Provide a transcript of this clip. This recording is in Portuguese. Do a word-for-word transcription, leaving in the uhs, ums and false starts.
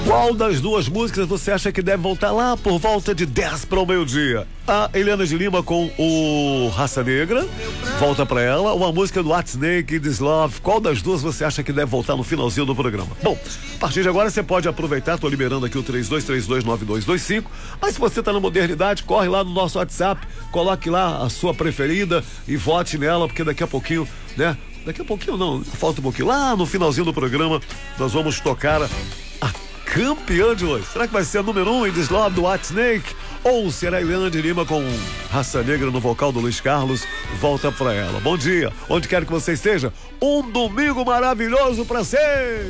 Qual das duas músicas você acha que deve voltar lá por volta de dez para o meio-dia? A Eliana de Lima com o Raça Negra, volta pra ela, ou a música do Whitesnake, This Love? Qual das duas você acha que deve voltar no finalzinho do programa? Bom, a partir de agora você pode aproveitar, tô liberando aqui o três dois três dois nove dois dois cinco, mas se você tá na modernidade, corre lá no nosso WhatsApp, coloque lá a sua preferida e vote nela, porque daqui a pouquinho, né? Daqui a pouquinho não, falta um pouquinho, lá no finalzinho do programa, nós vamos tocar a campeã de hoje. Será que vai ser a número um em This Love do Whitesnake? Ou será Eliana de Lima com Raça Negra no vocal do Luiz Carlos? Volta pra ela. Bom dia, onde quer que você esteja, um domingo maravilhoso pra ser!